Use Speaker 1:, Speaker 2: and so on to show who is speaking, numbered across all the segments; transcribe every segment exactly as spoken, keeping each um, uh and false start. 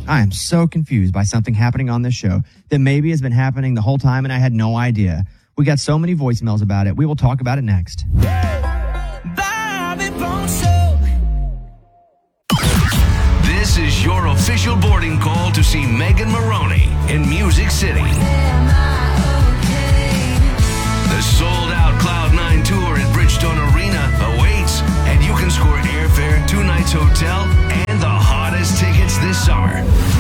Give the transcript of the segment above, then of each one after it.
Speaker 1: I am so confused by something happening on this show that maybe has been happening the whole time and I had no idea. We got so many voicemails about it. We will talk about it next.
Speaker 2: This is your official boarding call to see Megan Maroney in Music City. The sold-out Cloud nine tour at Bridgestone Arena awaits, and you can score airfare, two nights hotel, and the hottest tickets this summer.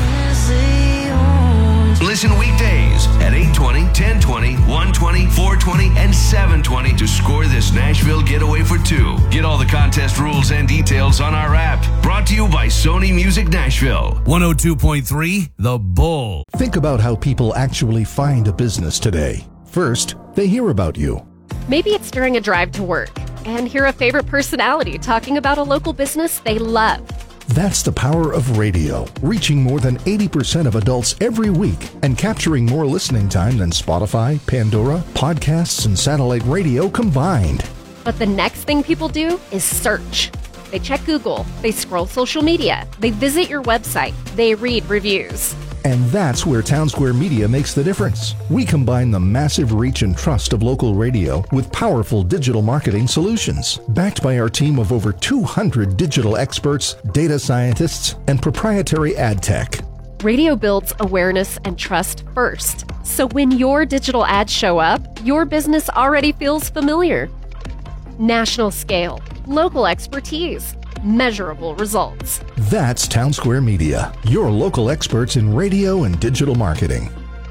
Speaker 2: Listen weekdays at eight twenty, ten twenty, one twenty, four twenty, and seven twenty to score this Nashville getaway for two. Get all the contest rules and details on our app. Brought to you by Sony Music Nashville.
Speaker 3: one oh two point three The Bull.
Speaker 4: Think about how people actually find a business today. First, they hear about you.
Speaker 5: Maybe it's during a drive to work and hear a favorite personality talking about a local business they love.
Speaker 4: That's the power of radio, reaching more than eighty percent of adults every week and capturing more listening time than Spotify, Pandora, podcasts, and satellite radio combined.
Speaker 5: But the next thing people do is search. They check Google, they scroll social media, they visit your website, they read reviews.
Speaker 4: And that's where Townsquare Media makes the difference. We combine the massive reach and trust of local radio with powerful digital marketing solutions, backed by our team of over two hundred digital experts, data scientists, and proprietary ad tech.
Speaker 5: Radio builds awareness and trust first. So when your digital ads show up, your business already feels familiar. National scale, local expertise, measurable results.
Speaker 4: That's Townsquare Media, your local experts in radio and digital marketing.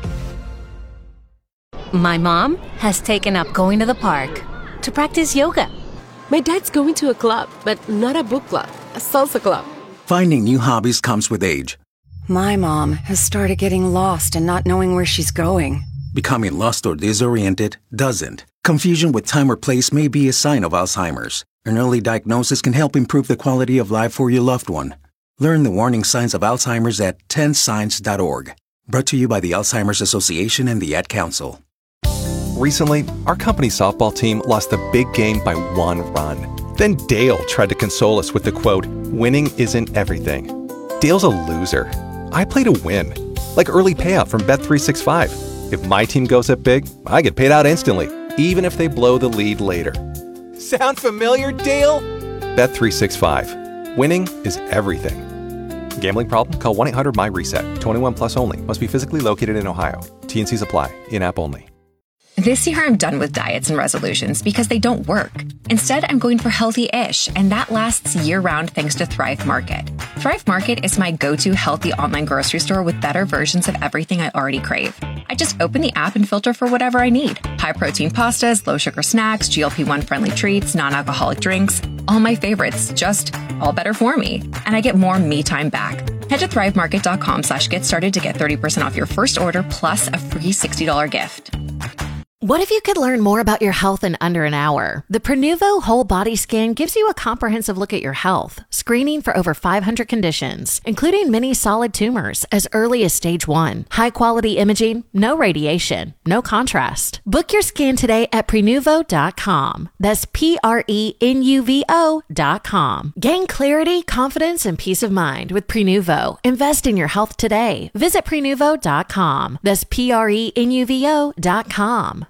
Speaker 6: My mom has taken up going to the park to practice yoga.
Speaker 7: My dad's going to a club, but not a book club, a salsa club.
Speaker 8: Finding new hobbies comes with age.
Speaker 9: My mom has started getting lost and not knowing where she's going.
Speaker 8: Becoming lost or disoriented doesn't. Confusion with time or place may be a sign of Alzheimer's. An early diagnosis can help improve the quality of life for your loved one. Learn the warning signs of Alzheimer's at ten signs dot org. Brought to you by the Alzheimer's Association and the Ad Council.
Speaker 10: Recently, our company softball team lost the big game by one run. Then Dale tried to console us with the quote, "Winning isn't everything." Dale's a loser. I play to win. Like early payout from Bet three sixty-five. If my team goes up big, I get paid out instantly, even if they blow the lead later. Sound familiar, Dale? Bet three sixty-five. Winning is everything. Gambling problem? Call one eight hundred my reset. twenty-one plus only. Must be physically located in Ohio. T N Cs apply. In-app only.
Speaker 11: This year I'm done with diets and resolutions because they don't work. Instead, I'm going for healthy-ish, and that lasts year-round thanks to Thrive Market. Thrive Market is my go-to healthy online grocery store with better versions of everything I already crave. I just open the app and filter for whatever I need. High-protein pastas, low-sugar snacks, G L P one friendly treats, non-alcoholic drinks. All my favorites, just all better for me. And I get more me time back. Head to thrivemarket.com slash get started to get thirty percent off your first order plus a free sixty dollars gift.
Speaker 12: What if you could learn more about your health in under an hour? The Prenuvo Whole Body Scan gives you a comprehensive look at your health, screening for over five hundred conditions, including many solid tumors as early as stage one. High-quality imaging, no radiation, no contrast. Book your scan today at prenuvo dot com. That's P R E N U V O dot com. Gain clarity, confidence, and peace of mind with Prenuvo. Invest in your health today. Visit prenuvo dot com. That's P R E N U V O dot com.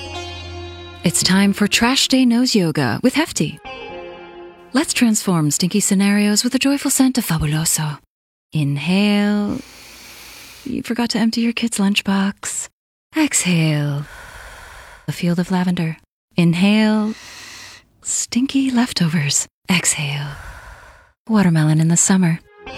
Speaker 13: It's time for Trash Day Nose Yoga with Hefty. Let's transform stinky scenarios with a joyful scent of Fabuloso. Inhale. You forgot to empty your kid's lunchbox. Exhale. A field of lavender. Inhale. Stinky leftovers. Exhale. Watermelon in the summer.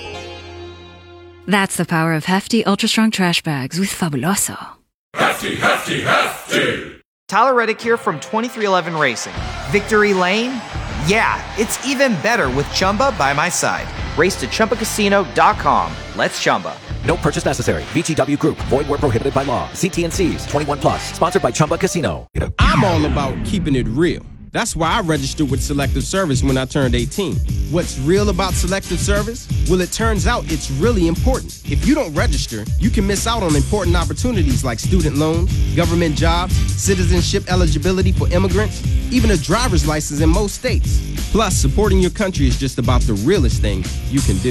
Speaker 13: That's the power of Hefty Ultra Strong Trash Bags with Fabuloso.
Speaker 14: Hefty, hefty, hefty!
Speaker 15: Tyler Reddick here from twenty-three eleven Racing. Victory Lane? Yeah, it's even better with Chumba by my side. Race to Chumba Casino dot com. Let's Chumba.
Speaker 16: No purchase necessary. V G W Group. Void where prohibited by law. See T N Cs. twenty-one plus. Sponsored by Chumba Casino.
Speaker 17: I'm all about keeping it real. That's why I registered with Selective Service when I turned eighteen. What's real about Selective Service? Well, it turns out it's really important. If you don't register, you can miss out on important opportunities like student loans, government jobs, citizenship eligibility for immigrants, even a driver's license in most states. Plus, supporting your country is just about the realest thing you can do.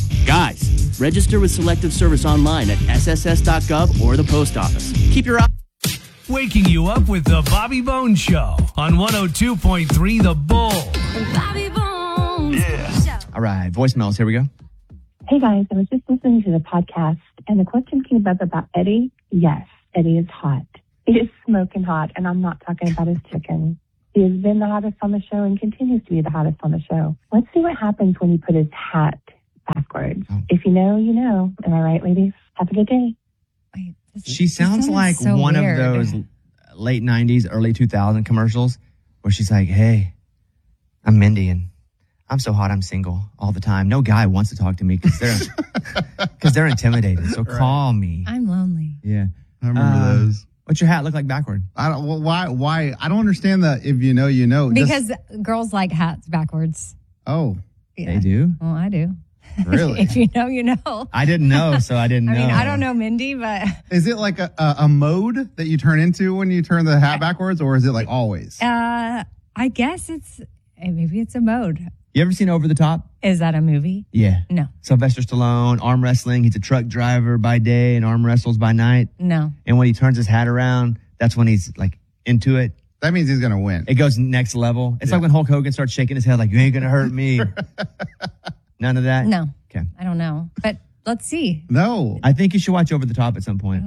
Speaker 18: Guys, register with Selective Service online at S S S dot gov or the post office. Keep your eye.
Speaker 3: Waking you up with the Bobby Bones Show on one oh two point three The Bull.
Speaker 13: Bobby Bones.
Speaker 3: Yeah.
Speaker 1: All right, voicemails. Here we go.
Speaker 19: Hey guys, I was just listening to the podcast and the question came up about Eddie. Yes, Eddie is hot. He is smoking hot, and I'm not talking about his chicken. He has been the hottest on the show and continues to be the hottest on the show. Let's see what happens when you put his hat backwards.
Speaker 1: Oh.
Speaker 19: If you know, you know. Am I right, ladies? Have a good day.
Speaker 1: She sounds like
Speaker 19: so
Speaker 1: one
Speaker 19: weird.
Speaker 1: of those late nineties, early two thousand commercials where she's like, hey, I'm Mindy and I'm so hot I'm single all the time. No guy wants to talk to me because they're, because they're intimidated. So
Speaker 20: Right.
Speaker 1: call me.
Speaker 20: I'm lonely.
Speaker 1: Yeah.
Speaker 20: I remember
Speaker 1: Uh,
Speaker 20: those.
Speaker 1: What's your hat look like backward?
Speaker 20: I don't. Well, why? Why? I don't understand that. If you know, you know. Just-
Speaker 21: Because girls like hats backwards.
Speaker 20: oh,
Speaker 1: they do.
Speaker 21: Well, I do.
Speaker 20: Really?
Speaker 21: If you know, you know.
Speaker 1: I didn't know, so I didn't
Speaker 21: I
Speaker 1: know.
Speaker 21: mean, I don't know Mindy, but
Speaker 20: Is it like a, a, a mode that you turn into when you turn the hat backwards, or is it like always?
Speaker 21: uh, I guess it's eh, maybe it's a mode.
Speaker 1: You ever seen Over the Top?
Speaker 21: Is that a movie?
Speaker 1: Yeah.
Speaker 21: No.
Speaker 1: Sylvester Stallone, arm wrestling. He's a truck driver by day and arm wrestles by night.
Speaker 21: No.
Speaker 1: And when he turns his hat around, that's when he's like into it.
Speaker 20: That means he's gonna win.
Speaker 1: It goes next level. It's
Speaker 20: Yeah.
Speaker 1: like when Hulk Hogan starts shaking his head like, you ain't gonna hurt me. None of that?
Speaker 21: No.
Speaker 1: Okay.
Speaker 21: I don't know. But let's see.
Speaker 20: No.
Speaker 1: I think you should watch Over the Top at some point.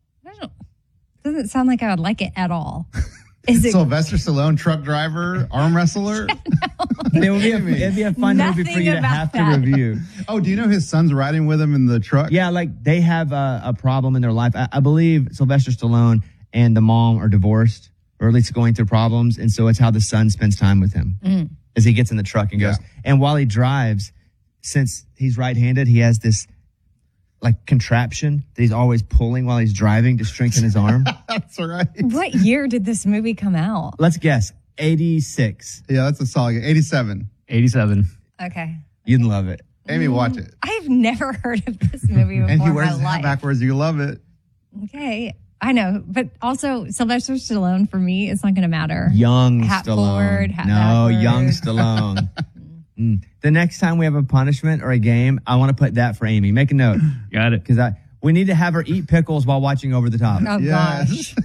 Speaker 21: Doesn't sound like I would like it at all. Is it
Speaker 20: Sylvester Stallone, truck driver, arm wrestler?
Speaker 1: It would be a, it'd be a fun movie for
Speaker 21: Nothing
Speaker 1: you to
Speaker 21: about
Speaker 1: have
Speaker 21: that.
Speaker 1: to review.
Speaker 20: Oh, do you know his son's riding with him in the truck?
Speaker 1: Yeah, like they have a, a problem in their life. I, I believe Sylvester Stallone and the mom are divorced, or at least going through problems. And so it's how the son spends time with him
Speaker 21: Mm.
Speaker 1: as he gets in the truck and goes. And while he drives, since he's right-handed, he has this like contraption that he's always pulling while he's driving to strengthen his arm.
Speaker 20: That's right.
Speaker 21: What year did this movie come out?
Speaker 1: Let's guess. eighty-six.
Speaker 20: Yeah, that's a solid. eighty-seven.
Speaker 1: eighty-seven.
Speaker 21: Okay.
Speaker 1: You'd love it.
Speaker 20: Amy, watch it.
Speaker 21: I've never heard of this movie before
Speaker 20: And he
Speaker 21: in
Speaker 20: wears
Speaker 21: my
Speaker 20: his hat
Speaker 21: life.
Speaker 20: backwards. You love it.
Speaker 21: Okay. I know, but also Sylvester Stallone for me, it's not going to matter.
Speaker 1: Young
Speaker 21: hat
Speaker 1: Stallone.
Speaker 21: forward, hat
Speaker 1: no,
Speaker 21: backward.
Speaker 1: young Stallone. Mm. The next time we have a punishment or a game, I want to put that for Amy. Make a note. Got it. Because I we need to have her eat pickles while watching Over the Top.
Speaker 21: Oh, gosh.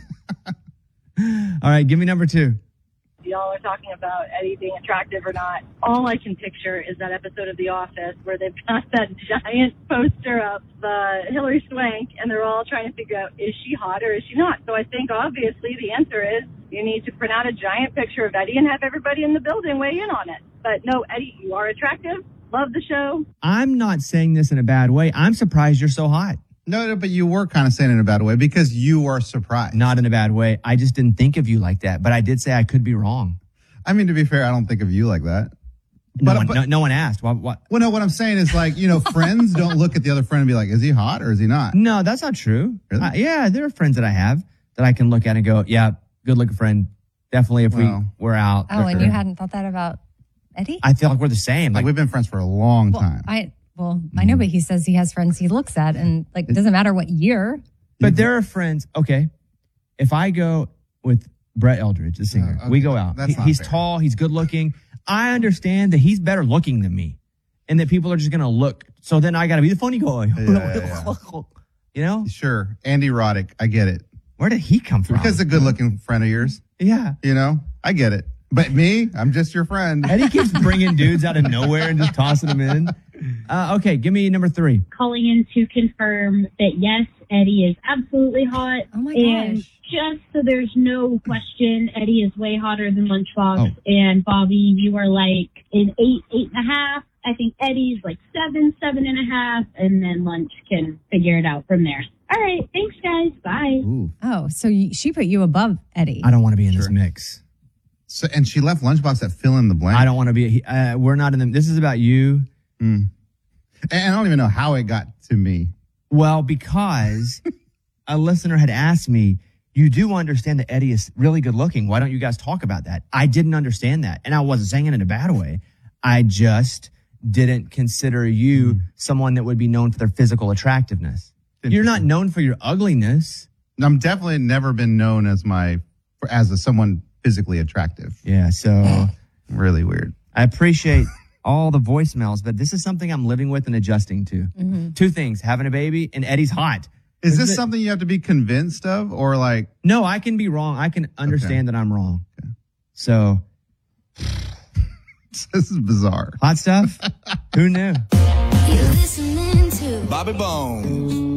Speaker 1: All right, give me number two.
Speaker 22: Y'all are talking about Eddie being attractive or not. All I can picture is that episode of The Office where they've got that giant poster up, uh, Hillary Swank, and they're all trying to figure out, is she hot or is she not? So I think obviously the answer is you need to print out a giant picture of Eddie and have everybody in the building weigh in on it. But no, Eddie, you are attractive. Love the show.
Speaker 1: I'm not saying this in a bad way. I'm surprised you're so hot.
Speaker 20: No, no, but you were kind of saying it in a bad way because you are surprised.
Speaker 1: Not in a bad way. I just didn't think of you like that, but I did say I could be wrong.
Speaker 20: I mean, to be fair, I don't think of you like that.
Speaker 1: No,
Speaker 20: But-
Speaker 1: one,
Speaker 20: but-
Speaker 1: no, no one asked. What, what?
Speaker 20: Well, no, what I'm saying is like, you know, friends don't look at the other friend and be like, is he hot or is he not?
Speaker 1: No, that's not true.
Speaker 20: Really?
Speaker 1: Uh, yeah, there are friends that I have that I can look at and go, yeah, good looking friend. Definitely if
Speaker 20: Well.
Speaker 1: we were out.
Speaker 21: Oh, and you hadn't thought that about Eddie?
Speaker 1: I feel like we're the same.
Speaker 20: Like,
Speaker 1: Like,
Speaker 20: we've been friends for a long
Speaker 21: Well,
Speaker 20: time.
Speaker 21: I well, I know, but he says he has friends he looks at, and like it doesn't matter what year.
Speaker 1: but there are friends. Okay. If I go with Brett Eldridge, the singer,
Speaker 20: Uh, okay.
Speaker 1: we go out.
Speaker 20: That's
Speaker 1: He-
Speaker 20: not
Speaker 1: he's
Speaker 20: fair.
Speaker 1: tall. He's good looking. I understand that he's better looking than me and that people are just going to look. So then I got to be the funny guy.
Speaker 20: Yeah, yeah,
Speaker 1: You know?
Speaker 20: Sure. Andy Roddick. I get it.
Speaker 1: Where did he come from?
Speaker 20: Because a good looking friend of yours.
Speaker 1: Yeah.
Speaker 20: You know, I get it. But me, I'm just your friend.
Speaker 1: Eddie keeps bringing dudes out of nowhere and just tossing them in. Uh, okay, give me number three.
Speaker 23: Calling in to confirm that yes, Eddie is absolutely hot.
Speaker 21: Oh my
Speaker 23: and
Speaker 21: gosh.
Speaker 23: just so there's no question, Eddie is way hotter than Lunchbox.
Speaker 1: Oh.
Speaker 23: And Bobby, you are like an eight, eight and a half. I think Eddie's like seven, seven and a half, and then Lunch can figure it out from there. All right, thanks guys. Bye.
Speaker 20: Ooh.
Speaker 21: Oh, so you, she put you above Eddie.
Speaker 1: I don't want to be in this mix.
Speaker 20: So, and she left Lunchbox at fill in the blank.
Speaker 1: I don't want to be. Uh, we're not in the. This is about you.
Speaker 20: Mm. And I don't even know how it got to me.
Speaker 1: Well, because a listener had asked me, you do understand that Eddie is really good looking. Why don't you guys talk about that? I didn't understand that. And I wasn't saying it in a bad way. I just didn't consider you
Speaker 20: Mm.
Speaker 1: someone that would be known for their physical attractiveness. You're not known for your ugliness.
Speaker 20: I'm definitely never been known as my, for, as a, someone physically attractive.
Speaker 1: Yeah. So
Speaker 20: Really weird.
Speaker 1: I appreciate all the voicemails, but this is something I'm living with and adjusting to.
Speaker 21: Mm-hmm.
Speaker 1: Two things, having a baby and Eddie's hot.
Speaker 20: Is this something you have to be convinced of or like?
Speaker 1: No, I can be wrong. I can understand okay. that I'm wrong. Okay. So.
Speaker 20: This is bizarre.
Speaker 1: Hot stuff? Who knew?
Speaker 2: You're listening to
Speaker 4: Bobby Bones.